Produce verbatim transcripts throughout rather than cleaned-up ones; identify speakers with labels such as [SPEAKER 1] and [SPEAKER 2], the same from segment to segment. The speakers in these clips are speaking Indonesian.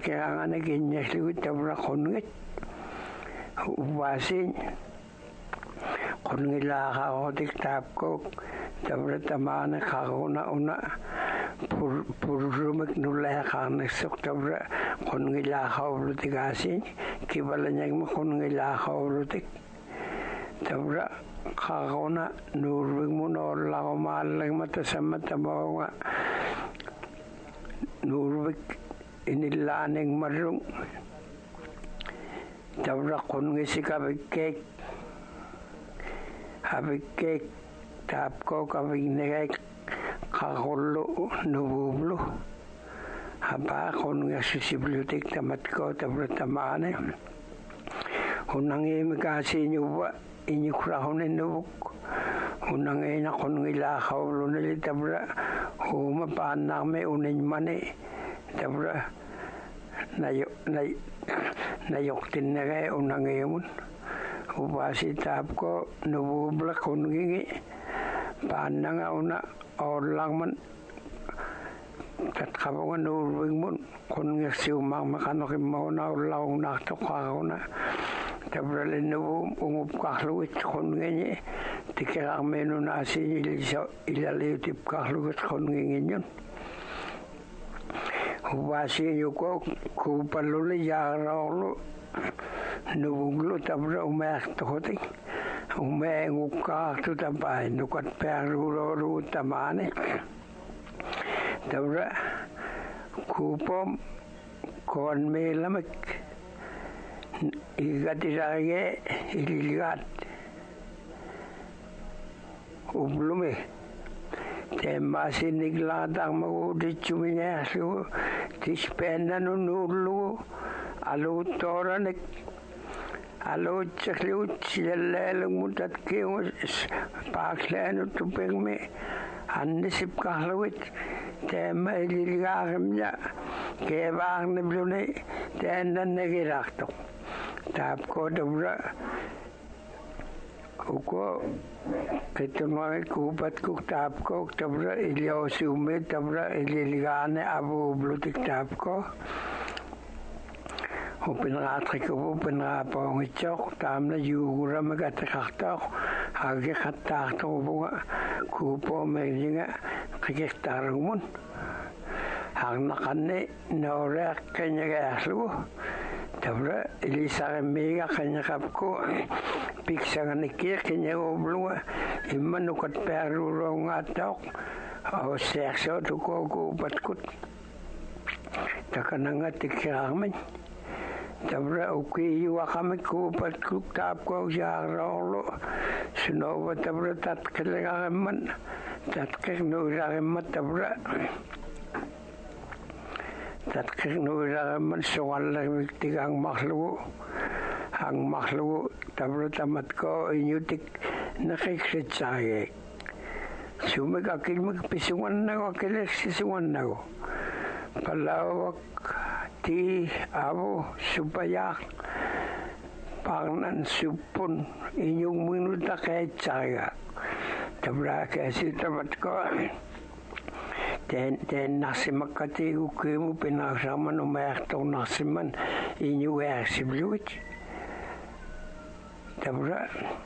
[SPEAKER 1] kailangan na kinyasliwit tabra konngit ubasin kongila kaotik tapko tabra tamana kakuna una pur purrumek nula kanesok tabra kongila kaolutik asin kibalanya mo kongila kaolutik tabra kakuna nurwing mo nola kumalang mata sama tabawa nurwing inilaning marung tabra kongisi kabikek habikek tapko kabinegek kakolo nubublo haba kongasi siblutik tamatko tabra tamane hunangi mikasi nyuba inyukrahone nubuk hunangi na kongila kaulo nili tabra huma paname unin mane tabra nayo nay nayoktin nage unangi mun ubasi tapko nububla kungingi pananga una orang man kat kabongan nurwing mun kungi siumang makanokim mauna ulang nakto kauna tabrale nubu umup kahluit kungingi tikirang menu nasi ilaliutip kahluit kungingi yun ubasi yuko kupaluli yarolo nubuglo tabra umek tohotik umek ngukak tu tapai nukat peruro ru tamane tabra kupom kon melamek igatirage ililigat ublume temasin niglatang magudit chuminyasu tispenda nunulu alu toranek alu chakliut sileleng mutat kius paklen tupengme annisip kahluit tema ililigagemnya kebang neblune tenan negirakto tapko dobra uko ketunoi kupat kuk tapko tabra iliosume tabra ililigane abu blutik tapko upinratrik upinrapong ichok tamna yugura magatakaktok hagi kataktok bunga kupo medinga kikiktarumun hang nakane norek kanya gaslu tabra ilisare mega kanya kapko piksangan ikir kanya oblua imanukat peruro ngatok o sekso tuko kupatkut takananga tikiramen tabra uki wakame kupatkut tapko jarolo sunova tabra tatkelegaman tatkernuragemat tabra tatkernurageman soallang tigang makhluk ang makhluk tabra tamatko inyutik nakikritsaye sumig akil magpisungan na akil sisungan na ko palawak ti abo supayak pangnan supon inyong minuta kahit saga tabra kasi tamatko ten ten nasimak kati ukimu pinagsaman umayaktaw nasiman inyo eksibluit tabra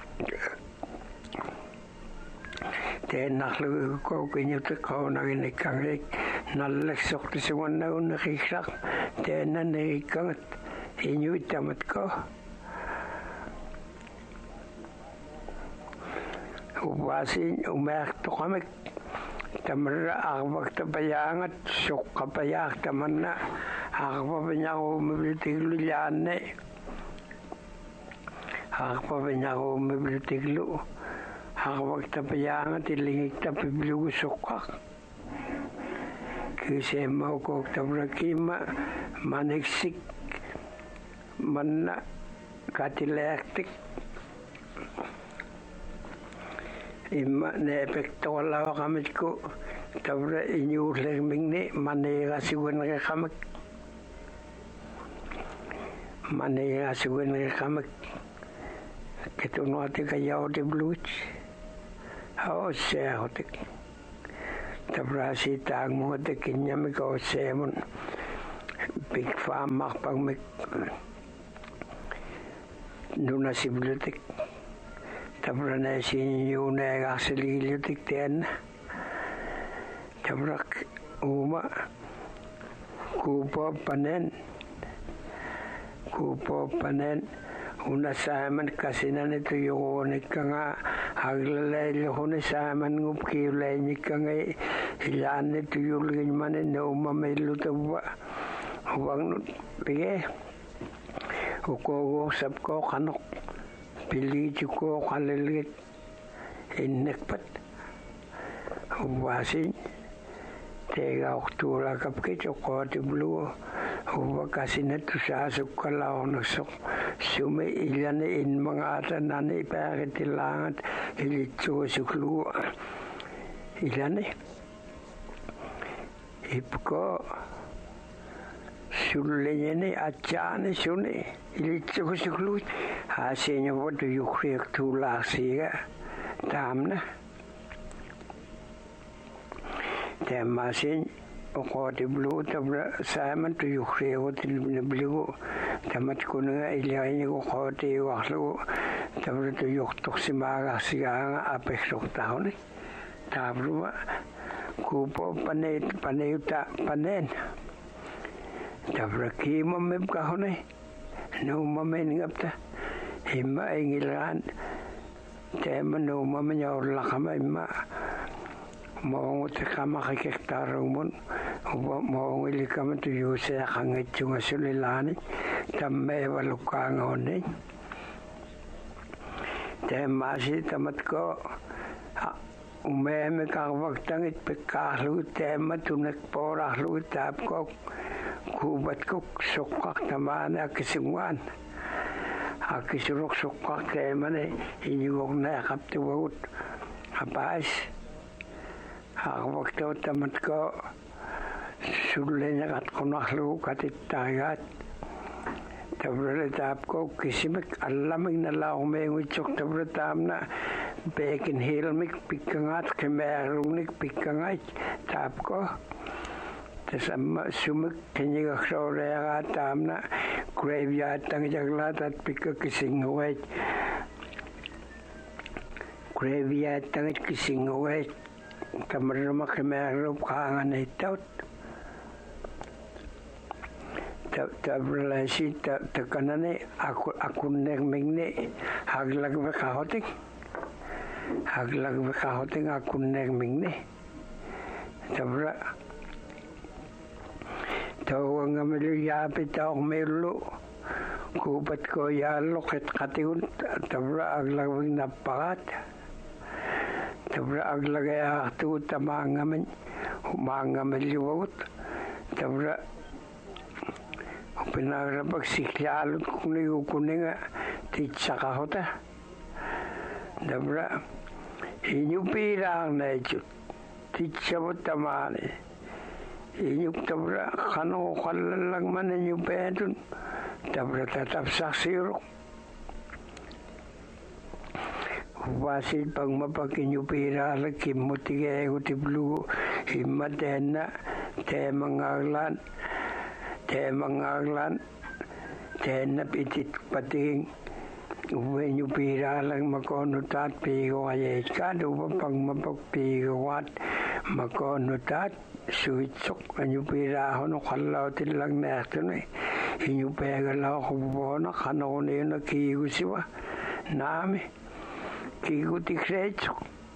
[SPEAKER 1] ten naklu ko kinyuta ko naginikangik nalaksok tisungan na unakisak ten na nagikangat inyo itamat ko ubasin umayakto kami tamara akbag tapayangat sok kapayak taman na akpapanya ko mablitiglo yan eh akpapanya ko mablitiglo akbag tapayangat ilingik tapiblugo sokak kasi mau ko tabra kima maniksik manna katilektik ima ne epekto wala kamit ko tabra inyuling mingni manega sigun ke kamak manega sigun ke kamak ketuno ate kayao de bluch hao se hotek tabra si tang mo de kinyam ko semon Big farm makpag mek nuna siblutik tabra na sinyo na aksililutik ten tabra uma kupo panen kupo panen una saman kasina nito yung nga aglalay ko na saman ngup kilay ni kanga ilan nito yung manen na umamelo tawa huwag pige uko sab ko kanok pili ko kalilit inekpat huwasin tega oktura kapkit ko tiblu huwag kasi nito sasok kalaw nasok sume ilan in mga atanan ipakitilangat ilitso suklu ilan eh ipko sulle ne acane sune ilitso suklu hasenyo bodo yukrek tula siga tamna temasin o di blu tabra saman tu yukrek o til blu tamat kunga ilay ko ko ti waklo tabra tu yuktok si maga siga apesok taon tabru kupo panen paneuta panen tabra kimo meb kahone no mamen ngapta himma ingilan tema no mamen yor lakama imma mo te kama kektarumon mo ngili kama tu yuse kangit chunga sulilani tamme walukang one tema si tamat ko umeme kawak tangit pekahlu tema tunek porahlu tap ko kubat ko sokak tamana kisungwan akisurok sokak tema ne inyugok na kaptuwut kapais kawak to tamat ko sulle kat konahlu katit tagat tabra tap ko kisimek alamig na lao mengu chok tabra tamna bekin hilmik pikangat kemerunik pikangat tap ko tasama sumik kenyiga krorega tamna graveyard tang jaglat at pikka kisingwet graveyard tang kisingwet kamarama kemeru kangan itot tabla si takanane aku aku nek mengne haglag bekahotik haglag bekahotik aku nek mengne tabla taw ngamelu ya pitaw melu kubat ko ya loket katiun tabla aglag napakat tabla aglag ya tu tamangamen mangamelu tabla pinarabag siklalo kung kuninga titsaka hota dabra inyo pirang na ito titsabot tamani inyo dabra kano kalalang man inyo pedun dabra tatapsak sirok wasit pag mapag inyo pirang kimutigay utiblu himatena temangaglan temangaglan tena pitit pating when you pira lang makonutat pigo ay kado pag mapagpigoat makonutat suitsok anyo pira hono kalaw tilang neto ni inyo pegalaw kubona kanone yun nakigo siwa nami kigo tikretsok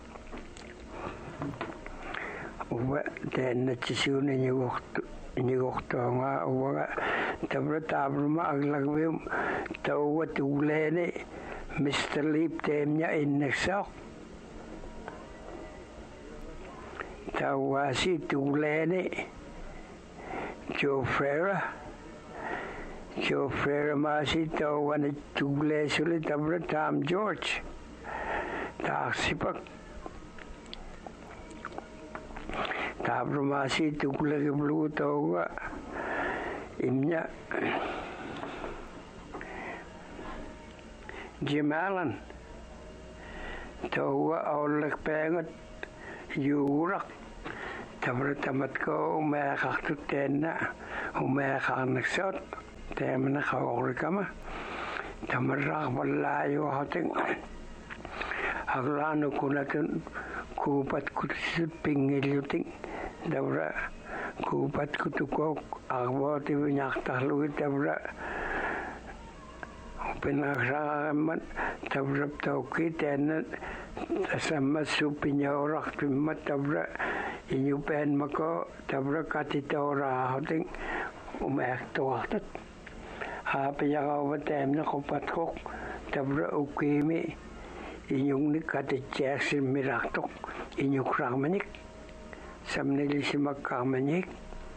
[SPEAKER 1] uwa tena chisiunin yung waktu Nigokto nga uwa tabra tabra ma aglagwim tawa tulene Mister Leap temnya inneksak tawa si tulene Joe Frera Joe Frera ma si tawa na tule sulit tabra Tom George taksipak tabrumasi tukula ke blu toga imnya Jim Allen toga olek penget yurak tabra tamat ko makaktu tena umeaqarnaksut taamana qawrikama tamarraqvallaaju hatin aglaanu kunatun kuupat kutsut pingillutin davra kuupat kutukok agbooti nyaqtarlugi davra pinaqsaqaman davra tawki taana tasammassu pinyauraqpimmat davra inyupen mako davra katitora hatin umeaqtuartat haapiyaqauva taamna qupatkok davra ukimi inyungnik katitsiaqsimmiraqtoq inyuqraqmanik samnilisimaqqarmanik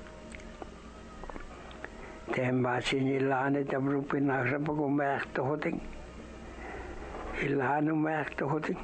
[SPEAKER 1] taammaasinilaani davru pinaqsapak umeaqtuhutin ilaanu umeaqtuhutin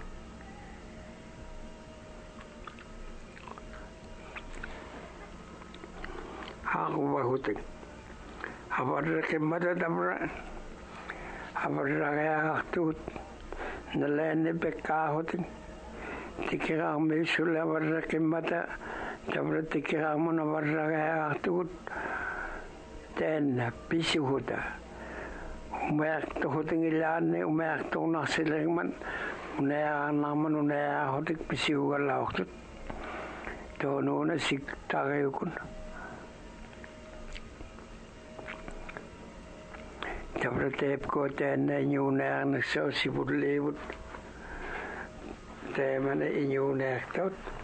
[SPEAKER 1] haquvahutin avarreqimmata davra avarraqaaqtuut nalaani peqqaahutin tikiraarmiissulle avarreqimmata davra tikiraarmun avarraqaaqtuut taanna pisuhuta umeaqtuhutin ilaanni umeaqtuunarsilegman unaaqarnarman unaahutik pisiugallaortut toonuuna siktariukun davra taapkua taanna iñuunaarnaksau sivulliivut taamana iñuunaartaut